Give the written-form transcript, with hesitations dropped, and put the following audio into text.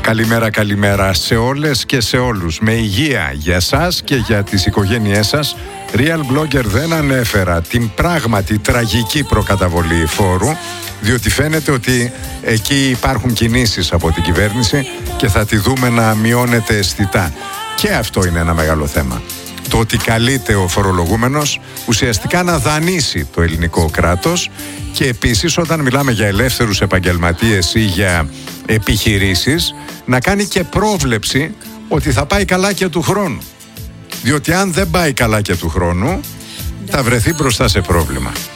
Καλημέρα σε όλες και σε όλους. Με υγεία για εσάς και για τις οικογένειές σας. Real Blogger δεν ανέφερα την πράγματι τραγική προκαταβολή φόρου, διότι φαίνεται ότι εκεί υπάρχουν κινήσεις από την κυβέρνηση και θα τη δούμε να μειώνεται αισθητά. Και αυτό είναι ένα μεγάλο θέμα. Το ότι καλείται ο φορολογούμενος ουσιαστικά να δανείσει το ελληνικό κράτος, και επίσης όταν μιλάμε για ελεύθερους επαγγελματίες ή για επιχειρήσεις, να κάνει και πρόβλεψη ότι θα πάει καλά και του χρόνου. Διότι αν δεν πάει καλά και του χρόνου, θα βρεθεί μπροστά σε πρόβλημα.